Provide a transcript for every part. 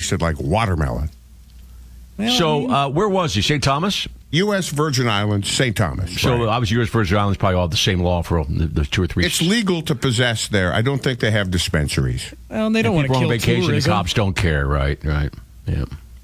tasted like watermelon. Well, where was he? St. Thomas? U.S. Virgin Islands, St. Thomas. So right. obviously U.S. Virgin Islands probably all have the same law for the 2 or 3. It's legal to possess there. I don't think they have dispensaries. Well, they don't want to kill people on vacation. tourism. The cops don't care, right? Yeah.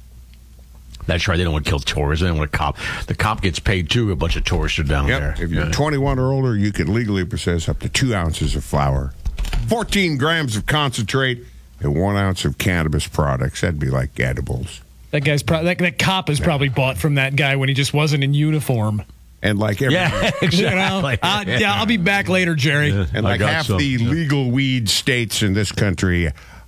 That's right. They don't want to kill tourism. They don't want a cop. The cop gets paid, too. A bunch of tourists are down there. If you're 21 or older, you can legally possess up to 2 ounces of flour, 14 grams of concentrate, and 1 ounce of cannabis products. That'd be like edibles. That guy's that cop is probably bought from that guy when he just wasn't in uniform. And like every, exactly. I'll be back later, Jerry. And like half the legal weed states in this country,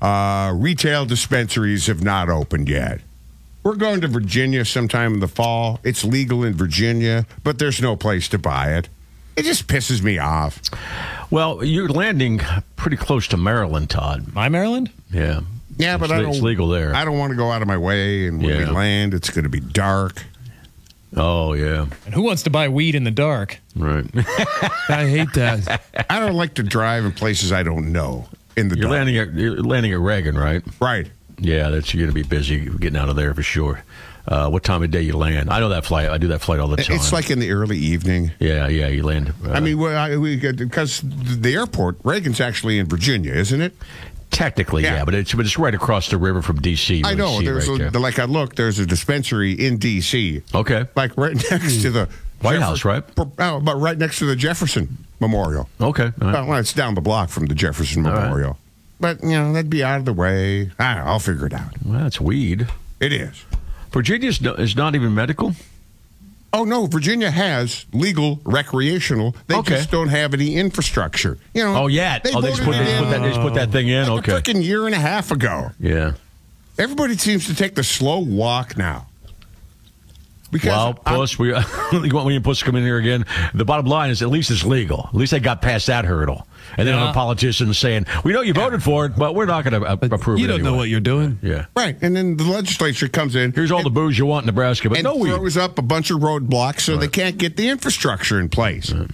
retail dispensaries have not opened yet. We're going to Virginia sometime in the fall. It's legal in Virginia, but there's no place to buy it. It just pisses me off. Well, you're landing pretty close to Maryland, Todd. My Maryland? Yeah. Yeah, but it's legal there. I don't want to go out of my way, and when we land, it's going to be dark. Oh, yeah. And who wants to buy weed in the dark? Right. I hate that. I don't like to drive in places I don't know in the dark. You're landing at Reagan, right? Right. Yeah, you're going to be busy getting out of there for sure. What time of day you land? I know that flight. I do that flight all the time. It's like in the early evening. Yeah, you land. I mean, because the airport, Reagan's actually in Virginia, isn't it? Technically, yeah, but it's right across the river from D.C. I know. There's there's a dispensary in D.C. Okay. Like right next to the White House, right? But right next to the Jefferson Memorial. Okay. Well, it's down the block from the Jefferson Memorial. Right. But, that'd be out of the way. I'll figure it out. Well, that's weed. It is. Virginia is not even medical? Oh, no. Virginia has legal recreational. They just don't have any infrastructure. Oh, yeah. They just put that thing in? Like a freaking year and a half ago. Yeah. Everybody seems to take the slow walk now. Because Puss, when you Puss come in here again, the bottom line is at least it's legal. At least they got past that hurdle. And then a politician saying, we know you voted for it, but we're not going to approve it. You don't know what you're doing. Yeah. Right. And then the legislature comes in. Here's all the booze you want in Nebraska, but no weed. And throws up a bunch of roadblocks so they can't get the infrastructure in place. Right.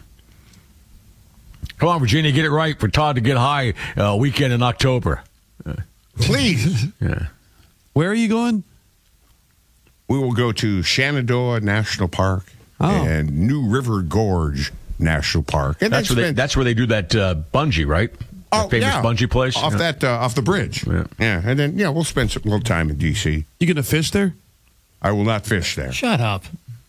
Come on, Virginia, get it right for Todd to get high weekend in October. Please. Yeah. Where are you going? We will go to Shenandoah National Park and New River Gorge National Park. And that's where they do that bungee, right? Oh, famous bungee place off the bridge. Yeah, and then we'll spend some little time in D.C. You gonna fish there? I will not fish there. Shut up.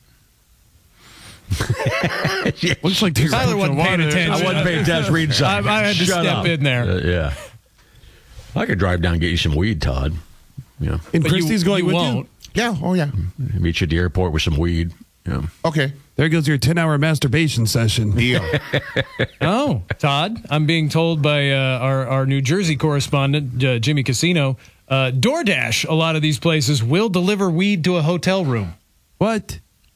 Looks like Tyler wasn't paying attention. I wasn't paying attention. Reading something. I had to step in there. Yeah, I could drive down and get you some weed, Todd. Yeah, and Christy's going with won't. you. Yeah. Oh, yeah. Meet you at the airport with some weed. Yeah. Okay. There goes your 10-hour masturbation session. Deal. Oh, Todd, I'm being told by our New Jersey correspondent, Jimmy Casino, DoorDash, a lot of these places will deliver weed to a hotel room. What?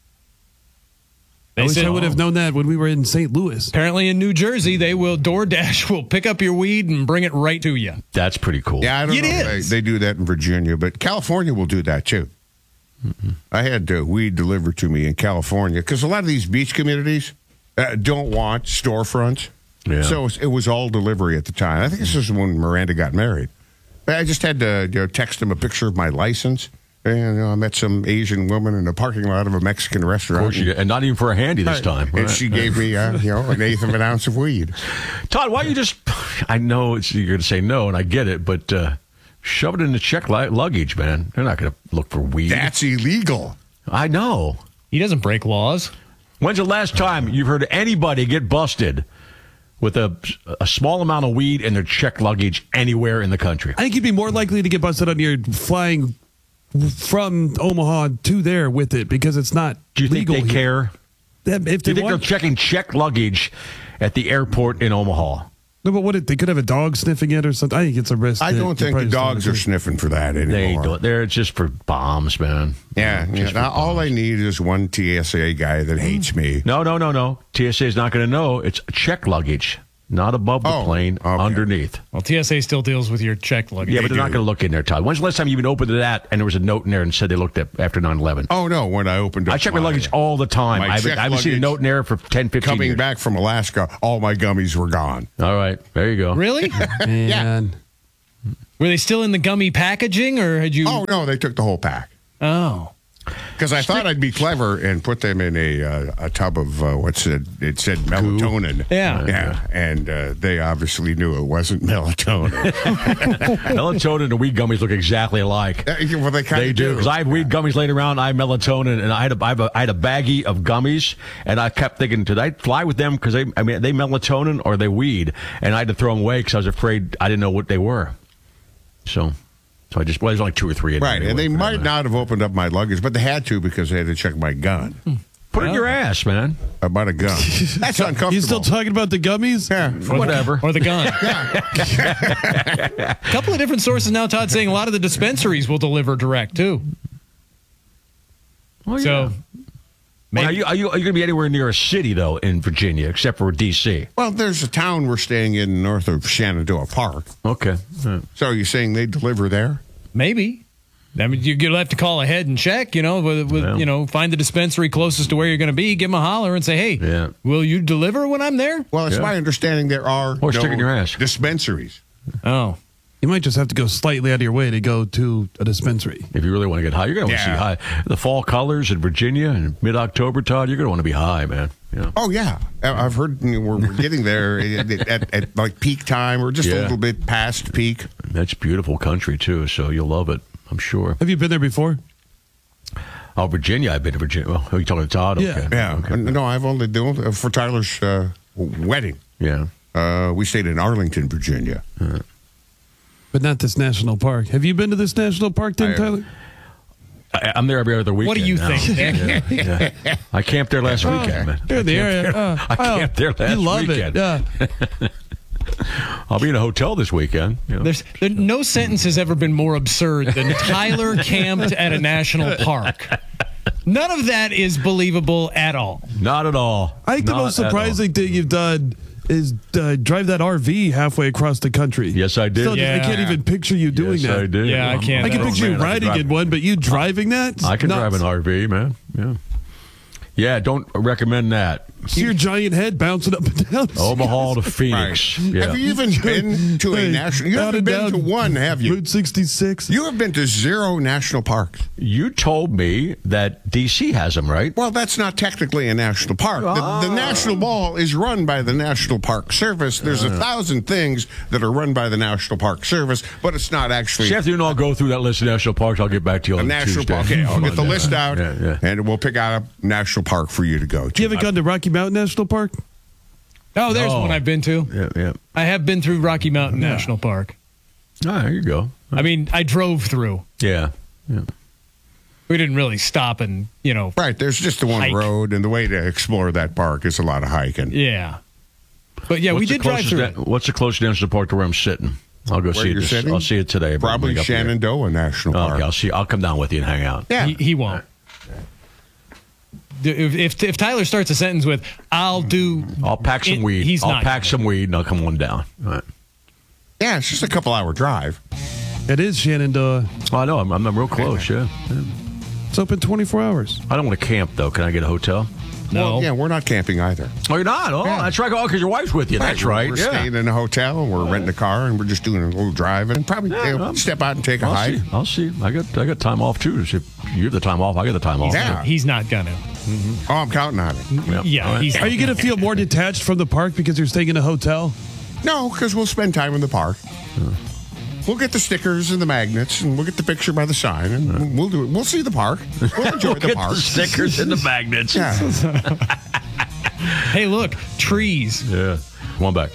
I wish I would have known that when we were in St. Louis. Apparently in New Jersey, DoorDash will pick up your weed and bring it right to you. That's pretty cool. Yeah, I don't know if they do that in Virginia, but California will do that too. Mm-hmm. I had weed delivered to me in California because a lot of these beach communities don't want storefronts. Yeah. So it was all delivery at the time. I think this was when Miranda got married. I just had to text him a picture of my license. And I met some Asian woman in the parking lot of a Mexican restaurant. Of course you did. And not even for a handy this time. And she gave me, an eighth of an ounce of weed. Todd, why don't you just, I know you're going to say no, and I get it, but shove it in the check luggage, man. They're not going to look for weed. That's illegal. I know. He doesn't break laws. When's the last time you've heard anybody get busted with a small amount of weed in their check luggage anywhere in the country? I think you'd be more likely to get busted on your flying from Omaha to there with it because it's not legal. Do you think they care? Do you think they're checking check luggage at the airport in Omaha? No, but they could have a dog sniffing it or something. I think it's a risk. I don't think the dogs are sniffing for that anymore. They're just for bombs, man. Yeah. Now, all I need is one TSA guy that hates me. No. TSA is not going to know. It's check luggage. Not above the plane, underneath. Well, TSA still deals with your check luggage. Yeah, but they're not going to look in there, Todd. When's the last time you even opened that and there was a note in there and said they looked at after 9/11? Oh, no, when I opened it. I check my luggage all the time. I haven't seen a note in there for 10, 15 coming years. back from Alaska, all my gummies were gone. All right, there you go. Really? Man. Were they still in the gummy packaging, or had you? Oh, no, they took the whole pack. Oh. Because I thought I'd be clever and put them in a tub of it said melatonin. Yeah. And they obviously knew it wasn't melatonin. Melatonin and weed gummies look exactly alike. Well, they kind They of do, because I have weed gummies laying around. I have melatonin, and I had a baggie of gummies, and I kept thinking, did I fly with them? Because are they melatonin or are they weed? And I had to throw them away because I was afraid I didn't know what they were. So I just, there's only 2 or 3 in there Right, anyway and they for might them. not have opened up my luggage, but they had to because they had to check my gun. Put it in your ass, man. About a gun. That's uncomfortable. You still talking about the gummies? Yeah. Whatever. Or the gun. A couple of different sources now, Todd, saying a lot of the dispensaries will deliver direct, too. Well, So, Well, are you going to be anywhere near a city, though, in Virginia, except for D.C.? Well, there's a town we're staying in north of Shenandoah Park. Okay. So are you saying they deliver there? maybe. I mean, you'll have to call ahead and check, find the dispensary closest to where you're going to be, give them a holler and say, hey, will you deliver when I'm there? Well, it's my understanding there are Or stick it in your ass. dispensaries. Oh. You might just have to go slightly out of your way to go to a dispensary. If you really want to get high, you're going to want to see high. The fall colors in Virginia in mid-October, Todd, you're going to want to be high, man. Yeah. Oh, yeah. I've heard we're getting there at like peak time or just a little bit past peak. That's beautiful country, too, so you'll love it, I'm sure. Have you been there before? Oh, Virginia. I've been to Virginia. Well, are you talking to Todd? Yeah. Okay. Yeah. Okay. No, I've only done for Tyler's wedding. Yeah. We stayed in Arlington, Virginia. But not this national park. Have you been to this national park, then, Tyler? I'm there every other weekend. What do you now. think, Nick? Yeah. I camped there last weekend, man. You're in the area. I camped there last You love weekend. it. Yeah. I'll be in a hotel this weekend. You know. No sentence has ever been more absurd than Tyler camped at a national park. None of that is believable at all. Not at all. I think the Not most at all. surprising thing you've done is drive that RV halfway across the country. Yes, I did. Still, I can't even picture you doing yes, that. I did. Yeah, I can't. I can picture you riding in one, but you driving that? I can drive Nuts. an RV, man. Yeah. Yeah, don't recommend that. See your giant head bouncing up and down. Omaha to Phoenix. Right. Yeah. Have you even been to a national? You Down haven't and been to down one, have you? Route 66. You have been to 0 national parks. You told me that D.C. has them, right? Well, that's not technically a national park. The National Mall is run by the National Park Service. There's 1,000 things that are run by the National Park Service, but it's not actually See, after you know, I'll go through that list of national parks. I'll get back to you a on national Tuesday. park. Okay, I'll get the Monday. list out, Yeah. and we'll pick out a national park for you to go to. You haven't gone to Rocky Mountain National Park? Oh, there's No. one I've been to. Yeah. I have been through Rocky Mountain National Park. Ah, there you go. I mean, I drove through. Yeah. We didn't really stop and, Right, there's just the one Hike. road, and the way to explore that park is a lot of hiking. yeah. But yeah, we What's the did drive closest through. What's the closest national park to where I'm sitting? I'll go see you're it. sitting? I'll see it today. but Probably I'll be up here. Shenandoah National Park. Okay, I'll see. I'll come down with you and hang out. Yeah. He won't. If Tyler starts a sentence with "I'll pack some weed. he's I'll not pack gonna. some weed and I'll come on down. All right. Yeah, it's just a couple-hour drive. It is Shenandoah. Oh, I know. I'm real close. Yeah. It's open 24 hours. I don't want to camp though. Can I get a hotel? No. Well, yeah, we're not camping either. Oh, you're not. Oh, that's right. Oh, because your wife's with you. That's right. We're yeah. staying in a hotel, and we're renting a car, and we're just doing a little drive, and probably step out and take a hike. I'll see. I got time off too. If you have the time off, I got the time off. Yeah. He's not gonna. Oh, I'm counting on it. Yeah, All right. he's. Are you going to feel more detached from the park because you're staying in a hotel? No, because we'll spend time in the park. We'll get the stickers and the magnets, and we'll get the picture by the sign, and we'll do it. We'll see the park. We'll enjoy the Get park. the stickers and the magnets. Yeah. Hey, look, trees. Yeah. Come on back.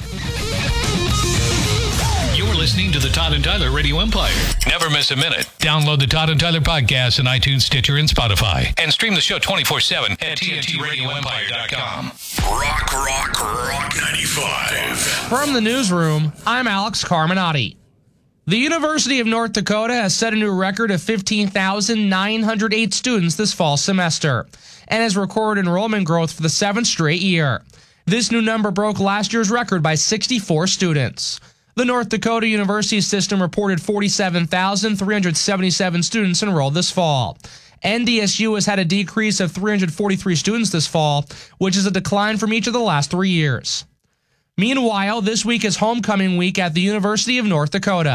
You're listening to the Todd and Tyler Radio Empire. Never miss a minute. Download the Todd and Tyler podcast on iTunes, Stitcher, and Spotify. And stream the show 24/7 at TNTRadioEmpire.com. Rock 95. From the newsroom, I'm Alex Carminati. The University of North Dakota has set a new record of 15,908 students this fall semester and has recorded enrollment growth for the 7th straight year. This new number broke last year's record by 64 students. The North Dakota University system reported 47,377 students enrolled this fall. NDSU has had a decrease of 343 students this fall, which is a decline from each of the last 3 years. Meanwhile, this week is homecoming week at the University of North Dakota.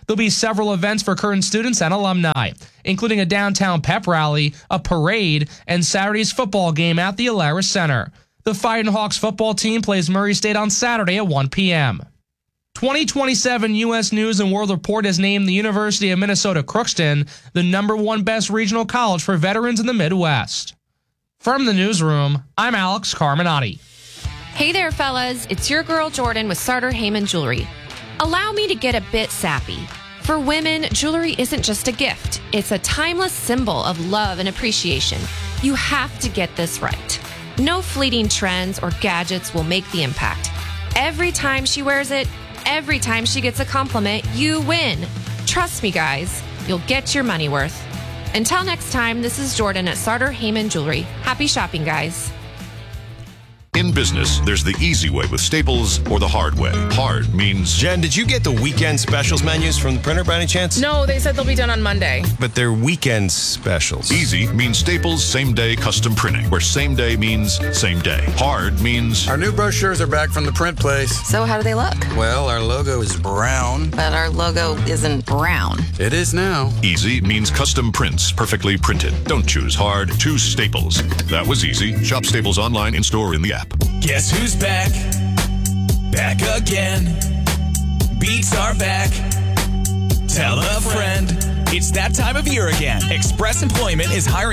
There'll be several events for current students and alumni, including a downtown pep rally, a parade, and Saturday's football game at the Alerus Center. The Fighting Hawks football team plays Murray State on Saturday at 1 p.m. 2027 U.S. News & World Report has named the University of Minnesota Crookston the #1 best regional college for veterans in the Midwest. From the newsroom, I'm Alex Carminati. Hey there, fellas. It's your girl Jordan with Sartor Heyman Jewelry. Allow me to get a bit sappy. For women, jewelry isn't just a gift. It's a timeless symbol of love and appreciation. You have to get this right. No fleeting trends or gadgets will make the impact. Every time she wears it, every time she gets a compliment, you win. Trust me, guys. You'll get your money worth. Until next time, this is Jordan at Sartor Heyman Jewelry. Happy shopping, guys. In business, there's the easy way with Staples or the hard way. Hard means... Jen, did you get the weekend specials menus from the printer by any chance? No, they said they'll be done on Monday. But they're weekend specials. Easy means Staples same-day custom printing, where same day means same day. Hard means... Our new brochures are back from the print place. So how do they look? Well, our logo is brown. But our logo isn't brown. It is now. Easy means custom prints, perfectly printed. Don't choose hard, choose Staples. That was easy. Shop Staples online, in-store, in the app. Guess who's back? Back again. Beats are back. Tell a friend. It's that time of year again. Express Employment is hiring